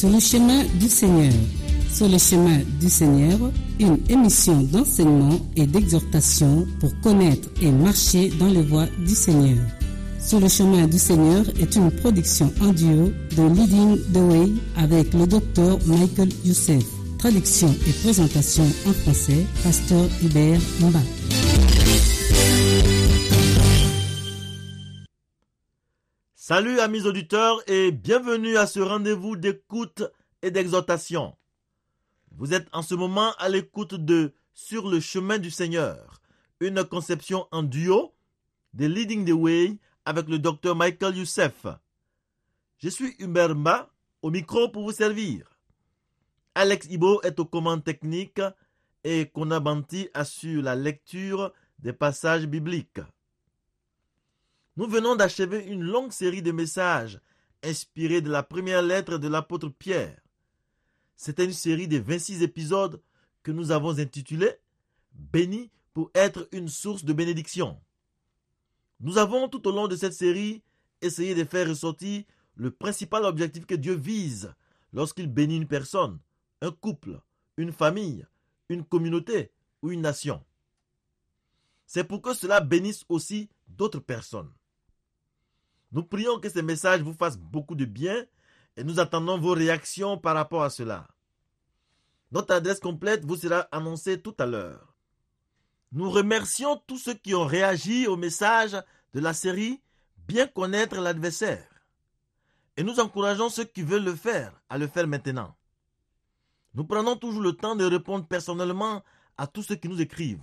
Sur le chemin du Seigneur. Sur le chemin du Seigneur, une émission d'enseignement et d'exhortation pour connaître et marcher dans les voies du Seigneur. Sur le chemin du Seigneur est une production en duo de Leading the Way avec le docteur Michael Youssef. Traduction et présentation en français, Pasteur Hubert Mba. Salut amis auditeurs et bienvenue à ce rendez-vous d'écoute et d'exhortation. Vous êtes en ce moment à l'écoute de Sur le chemin du Seigneur, une conception en duo de Leading the Way avec le docteur Michael Youssef. Je suis Hubert Mba, au micro pour vous servir. Alex Ibo est aux commandes techniques et Kona Banti assure la lecture des passages bibliques. Nous venons d'achever une longue série de messages inspirés de la première lettre de l'apôtre Pierre. C'était une série de 26 épisodes que nous avons intitulés « Béni pour être une source de bénédiction ». Nous avons tout au long de cette série essayé de faire ressortir le principal objectif que Dieu vise lorsqu'il bénit une personne, un couple, une famille, une communauté ou une nation. C'est pour que cela bénisse aussi d'autres personnes. Nous prions que ces messages vous fassent beaucoup de bien et nous attendons vos réactions par rapport à cela. Notre adresse complète vous sera annoncée tout à l'heure. Nous remercions tous ceux qui ont réagi au message de la série « Bien connaître l'adversaire » et nous encourageons ceux qui veulent le faire à le faire maintenant. Nous prenons toujours le temps de répondre personnellement à tous ceux qui nous écrivent.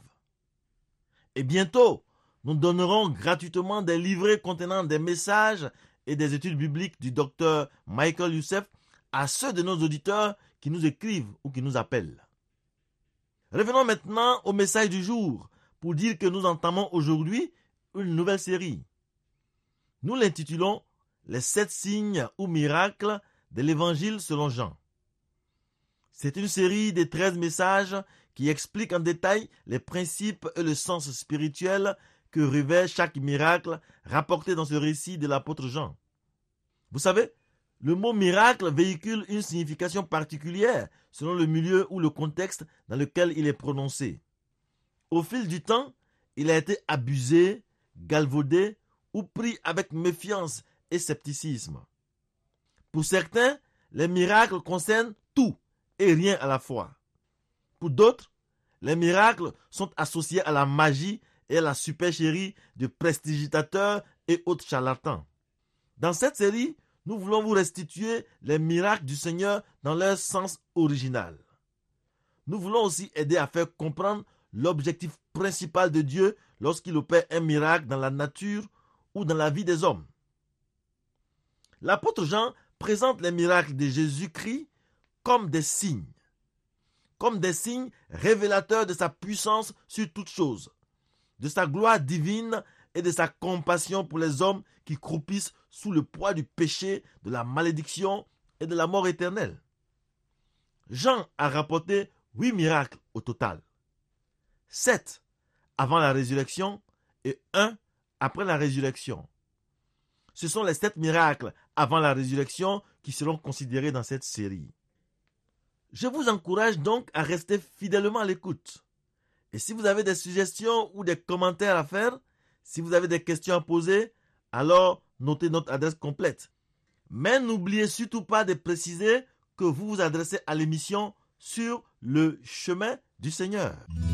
Et bientôt, nous donnerons gratuitement des livrets contenant des messages et des études bibliques du docteur Michael Youssef à ceux de nos auditeurs qui nous écrivent ou qui nous appellent. Revenons maintenant au message du jour pour dire que nous entamons aujourd'hui une nouvelle série. Nous l'intitulons « Les 7 signes ou miracles de l'Évangile selon Jean ». C'est une série de 13 messages qui expliquent en détail les principes et le sens spirituel que revêt chaque miracle rapporté dans ce récit de l'apôtre Jean. Vous savez, le mot miracle véhicule une signification particulière selon le milieu ou le contexte dans lequel il est prononcé. Au fil du temps, il a été abusé, galvaudé ou pris avec méfiance et scepticisme. Pour certains, les miracles concernent tout et rien à la fois. Pour d'autres, les miracles sont associés à la magie et à la supercherie de prestigitateurs et autres charlatans. Dans cette série, nous voulons vous restituer les miracles du Seigneur dans leur sens original. Nous voulons aussi aider à faire comprendre l'objectif principal de Dieu lorsqu'il opère un miracle dans la nature ou dans la vie des hommes. L'apôtre Jean présente les miracles de Jésus-Christ comme des signes révélateurs de sa puissance sur toutes choses, de sa gloire divine et de sa compassion pour les hommes qui croupissent sous le poids du péché, de la malédiction et de la mort éternelle. Jean a rapporté 8 miracles au total. 7 avant la résurrection et 1 après la résurrection. Ce sont les 7 miracles avant la résurrection qui seront considérés dans cette série. Je vous encourage donc à rester fidèlement à l'écoute. Et si vous avez des suggestions ou des commentaires à faire, si vous avez des questions à poser, alors notez notre adresse complète. Mais n'oubliez surtout pas de préciser que vous vous adressez à l'émission Sur le chemin du Seigneur.